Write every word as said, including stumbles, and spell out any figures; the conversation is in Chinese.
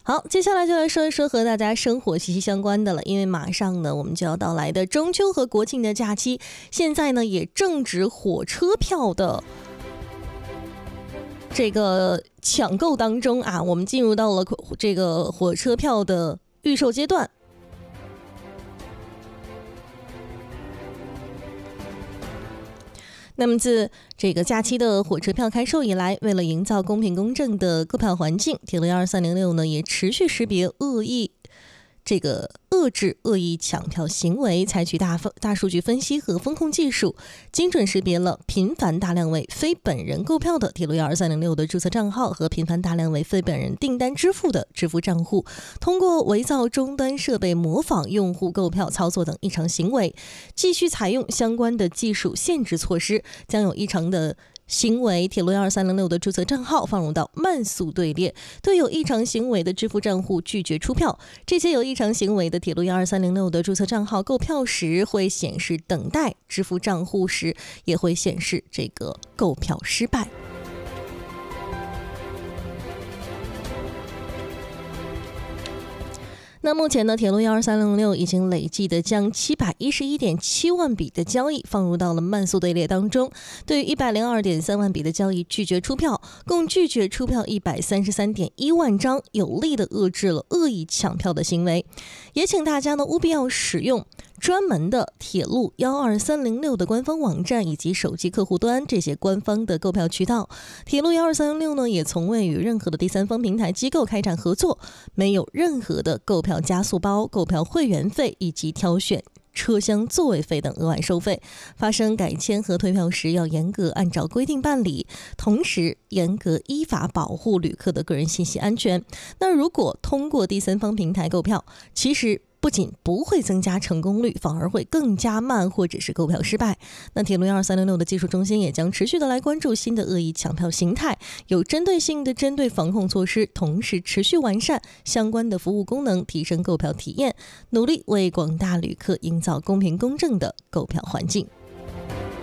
好，接下来就来说一说和大家生活息息相关的了，因为马上呢我们就要到来的中秋和国庆的假期，现在呢也正值火车票的这个抢购当中啊，我们进入到了这个火车票的预售阶段。那么自这个假期的火车票开售以来，为了营造公平公正的购票环境，铁路一二三零六呢也持续识别恶意这个遏制恶意抢票行为，采取大大数据分析和风控技术，精准识别了频繁大量为非本人购票的铁路一二三零六的注册账号和频繁大量为非本人订单支付的支付账户，通过伪造终端设备、模仿用户购票操作等异常行为，继续采用相关的技术限制措施，将有异常的行为铁路一二三零六的注册账号放入到慢速队列，对有异常行为的支付账户拒绝出票。这些有异常行为的铁路一二三零六的注册账号购票时会显示等待，支付账户时也会显示这个购票失败。那目前呢，铁路一二三零六已经累计的将七百一十一点七万笔的交易放入到了慢速队列当中，对于一百零二点三万笔的交易拒绝出票，共拒绝出票一百三十三点一万张，有力的遏制了恶意抢票的行为。也请大家呢务必要使用专门的铁路一二三零六的官方网站以及手机客户端这些官方的购票渠道。铁路一二三零六呢也从未与任何的第三方平台机构开展合作，没有任何的购票加速包、购票会员费以及挑选车厢座位费等额外收费。发生改签和退票时要严格按照规定办理，同时严格依法保护旅客的个人信息安全。那如果通过第三方平台购票，其实不仅不会增加成功率，反而会更加慢或者是购票失败。那铁路一二三零六的技术中心也将持续的来关注新的恶意抢票形态，有针对性的针对防控措施，同时持续完善相关的服务功能，提升购票体验，努力为广大旅客营造公平公正的购票环境。